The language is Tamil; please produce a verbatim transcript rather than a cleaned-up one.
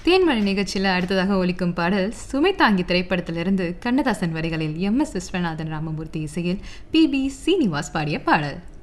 தேன்மழை நிகழ்ச்சியில் அடுத்ததாக ஒலிக்கும் பாடல் சுமைதாங்கி திரைப்படத்திலிருந்து கண்ணதாசன் வரிகளில் எம் எஸ் விஸ்வநாதன் ராமமூர்த்தி இசையில் பி பி சீனிவாஸ் பாடிய பாடல்.